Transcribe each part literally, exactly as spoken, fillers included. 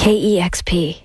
K E X P.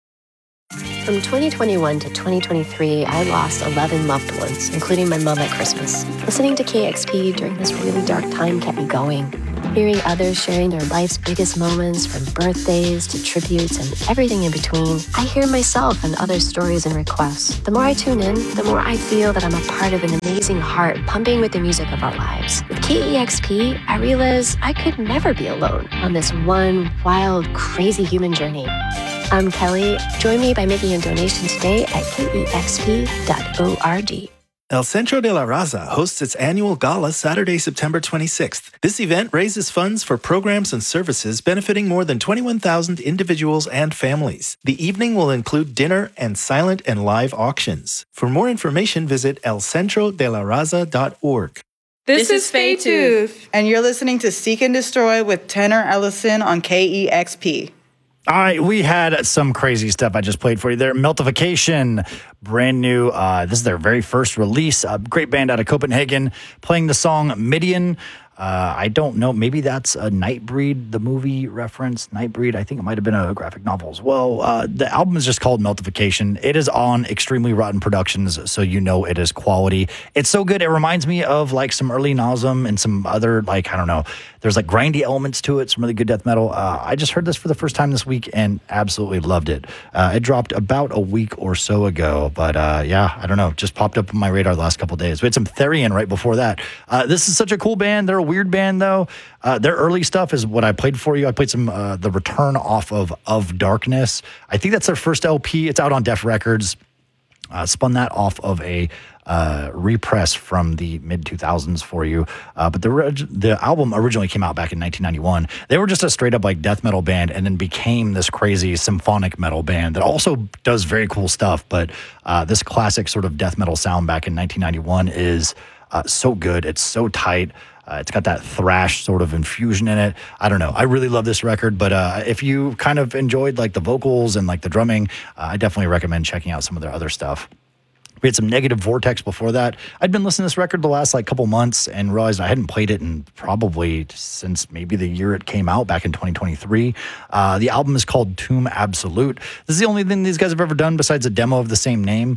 From twenty twenty-one to twenty twenty-three, I lost eleven loved ones, including my mom at Christmas. Listening to K X P during this really dark time kept me going. Hearing others sharing their life's biggest moments, from birthdays to tributes and everything in between, I hear myself and others' stories and requests. The more I tune in, the more I feel that I'm a part of an amazing heart pumping with the music of our lives. With K E X P, I realize I could never be alone on this one wild, crazy human journey. I'm Kelly. Join me by making a donation today at K E X P dot org. El Centro de la Raza hosts its annual gala Saturday, September twenty-sixth. This event raises funds for programs and services benefiting more than twenty-one thousand individuals and families. The evening will include dinner and silent and live auctions. For more information, visit el centro de la raza dot org. This, this is Faye Tooth, and you're listening to Seek and Destroy with Tanner Ellison on K E X P. All right, we had some crazy stuff I just played for you there. Meltification, brand new. Uh, this is their very first release. A great band out of Copenhagen, playing the song Midian. Uh, I don't know. Maybe that's a Nightbreed, the movie reference. Nightbreed, I think it might have been a graphic novel as well. Uh, the album is just called Meltification. It is on Extremely Rotten Productions, so you know it is quality. It's so good. It reminds me of like some early Nasum and some other, like, I don't know. There's like grindy elements to it, some really good death metal. Uh, I just heard this for the first time this week and absolutely loved it. Uh, it dropped about a week or so ago, but uh, yeah, I don't know. Just popped up on my radar the last couple of days. We had some Therian right before that. Uh, this is such a cool band. They're a weird band though. Uh, their early stuff is what I played for you. I played some uh, The Return off of Of Darkness. I think that's their first L P. It's out on Def Records. Uh, spun that off of a uh, repress from the mid two thousands for you. Uh, but the reg- the album originally came out back in nineteen ninety-one. They were just a straight up like death metal band and then became this crazy symphonic metal band that also does very cool stuff. But uh, this classic sort of death metal sound back in nineteen ninety-one is uh, so good. It's so tight. Uh, it's got that thrash sort of infusion in it. I don't know. I really love this record, but uh, if you kind of enjoyed like the vocals and like the drumming, uh, I definitely recommend checking out some of their other stuff. We had some Negative Vortex before that. I'd been listening to this record the last like couple months and realized I hadn't played it in probably since maybe the year it came out back in twenty twenty-three. Uh, the album is called Tomb Absolute. This is the only thing these guys have ever done besides a demo of the same name.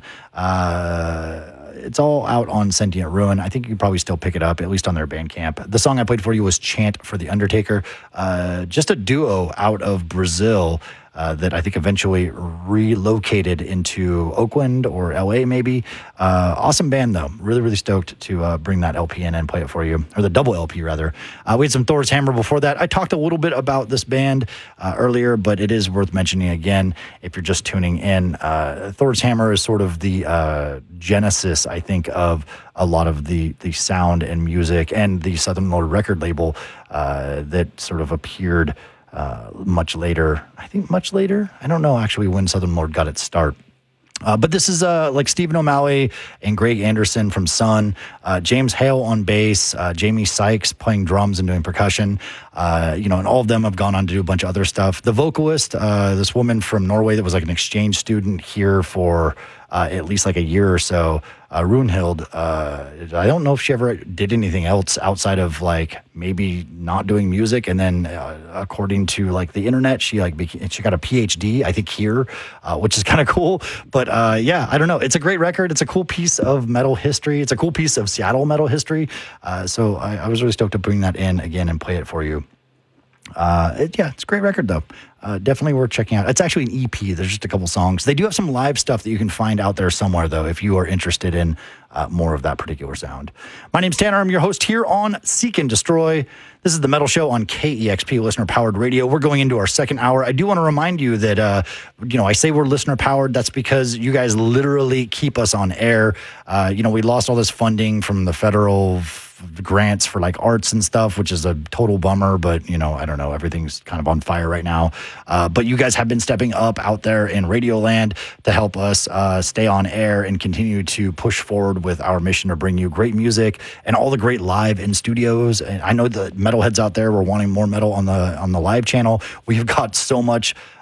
Uh, It's all out on Sentient Ruin. I think you could probably still pick it up, at least on their Bandcamp. The song I played for you was Chant for the Undertaker, uh, just a duo out of Brazil uh, that I think eventually relocated into Oakland or L A maybe. Uh, awesome band, though. Really, really stoked to uh, bring that L P in and play it for you, or the double L P, rather. Uh, we had some Thor's Hammer before that. I talked a little bit about this band uh, earlier, but it is worth mentioning again if you're just tuning in. Uh, Thor's Hammer is sort of the uh, genesis, I think, of a lot of the the sound and music and the Southern Lord record label uh, that sort of appeared uh, much later. I think much later. I don't know actually when Southern Lord got its start. Uh, but this is uh, like Stephen O'Malley and Greg Anderson from Sun, uh, James Hale on bass, uh, Jamie Sykes playing drums and doing percussion, uh, you know, and all of them have gone on to do a bunch of other stuff. The vocalist, uh, this woman from Norway that was like an exchange student here for uh, at least like a year or so, uh, Runhild, uh, I don't know if she ever did anything else outside of like maybe not doing music. And then uh, according to like the internet, she like became, she got a P H D, I think here, uh, which is kind of cool. But uh, yeah, I don't know. It's a great record. It's a cool piece of metal history. It's a cool piece of Seattle metal history. Uh, so I, I was really stoked to bring that in again and play it for you. Uh, it, yeah, it's a great record though. Uh, definitely worth checking out. It's actually an E P. There's just a couple songs. They do have some live stuff that you can find out there somewhere though, if you are interested in uh, more of that particular sound. My name's Tanner. I'm your host here on Seek and Destroy. This is the Metal Show on K E X P, listener-powered radio. We're going into our second hour. I do want to remind you that, uh, you know, I say we're listener-powered. That's because you guys literally keep us on air. Uh, you know, we lost all this funding from the federal f- grants for like arts and stuff, which is a total bummer. But, you know, I don't know. Everything's kind of on fire right now. Uh, but you guys have been stepping up out there in Radio Land to help us uh, stay on air and continue to push forward with our mission to bring you great music and all the great live in studios. And I know the metalheads out there were wanting more metal on the on the live channel. We've got so much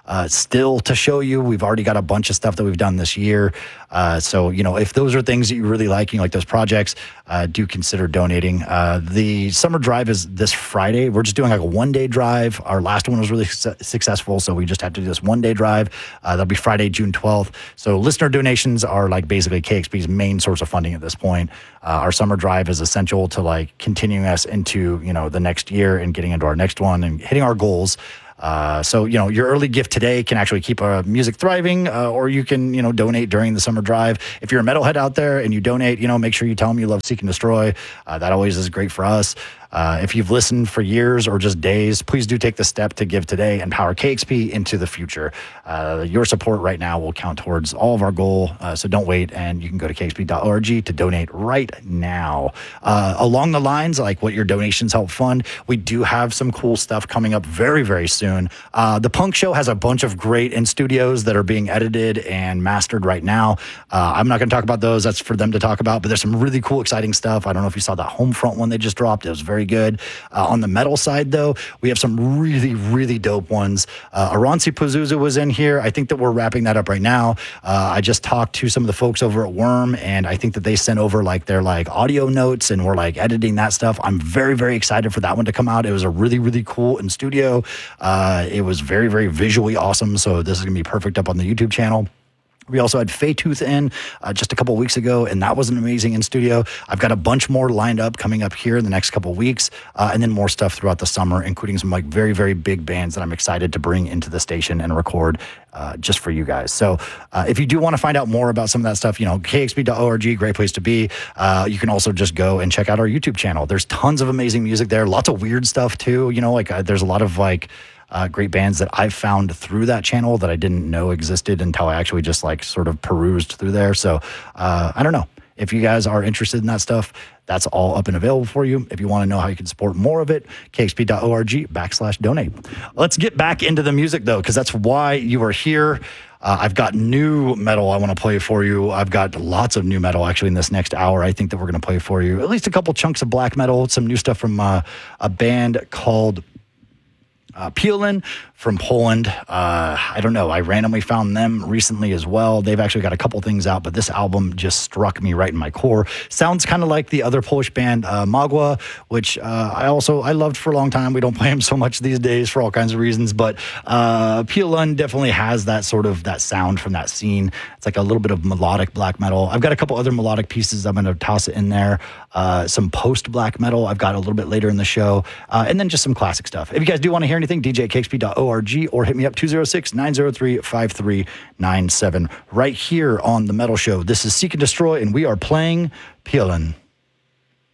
uh, still to show you. We've already got a bunch of stuff that we've done this year. Uh, so, you know, if those are things that you really like, you know, like those projects, uh, do consider donating. Uh, the summer drive is this Friday. We're just doing like a one-day drive. Our last one was really su- successful, so we just have to do this one-day drive. Uh, that'll be Friday, June twelfth. So listener donations are like basically K X P's main source of funding at this point. Uh, our summer drive is essential to like continuing us into, you know, the next year and getting into our next one and hitting our goals. Uh, so, you know, your early gift today can actually keep uh, music thriving, uh, or you can, you know, donate during the summer drive. If you're a metalhead out there and you donate, you know, make sure you tell them you love Seek and Destroy. Uh, that always is great for us. Uh, if you've listened for years or just days, please do take the step to give today and power K X P into the future. Uh, your support right now will count towards all of our goal, uh, so don't wait, and you can go to K X P dot org to donate right now. Uh, along the lines, like what your donations help fund, we do have some cool stuff coming up very, very soon. Uh, the Punk Show has a bunch of great in studios that are being edited and mastered right now. Uh, I'm not going to talk about those. That's for them to talk about, but there's some really cool, exciting stuff. I don't know if you saw that Homefront one they just dropped. It was very good. Uh, on the metal side, though, we have some really, really dope ones. Uh, Aransi Pazuzu was in here. I think that we're wrapping that up right now. Uh, I just talked to some of the folks over at Worm, and I think that they sent over like their like audio notes, and we're like editing that stuff. I'm very, very excited for that one to come out. It was a really, really cool in studio. Uh, it was very, very visually awesome. So this is gonna be perfect up on the YouTube channel. We also had Faytooth in uh, just a couple of weeks ago, and that was an amazing in studio. I've got a bunch more lined up coming up here in the next couple of weeks, uh, and then more stuff throughout the summer, including some like very, very big bands that I'm excited to bring into the station and record uh, just for you guys. So uh, if you do want to find out more about some of that stuff, you know, K X P dot org, great place to be. Uh, you can also just go and check out our YouTube channel. There's tons of amazing music there, lots of weird stuff too. You know, like uh, there's a lot of like, Uh, great bands that I've found through that channel that I didn't know existed until I actually just like sort of perused through there. So uh, I don't know. If you guys are interested in that stuff, that's all up and available for you. If you want to know how you can support more of it, K X P dot org backslash donate. Let's get back into the music though, because that's why you are here. Uh, I've got new metal I want to play for you. I've got lots of new metal actually in this next hour. I think that we're going to play for you at least a couple chunks of black metal, some new stuff from uh, a band called Uh, Piolin from Poland. Uh, I don't know. I randomly found them recently as well. They've actually got a couple things out, but this album just struck me right in my core. Sounds kind of like the other Polish band, uh, Magła, which uh, I also, I loved for a long time. We don't play them so much these days for all kinds of reasons, but uh, Piolin definitely has that sort of, that sound from that scene. It's like a little bit of melodic black metal. I've got a couple other melodic pieces. I'm going to toss it in there. Uh, some post-black metal I've got a little bit later in the show. Uh, and then just some classic stuff. If you guys do want to hear anything, D J at K X P dot org or hit me up two oh six, nine oh three, five three nine seven right here on The Metal Show. This is Seek and Destroy, and we are playing Piolin.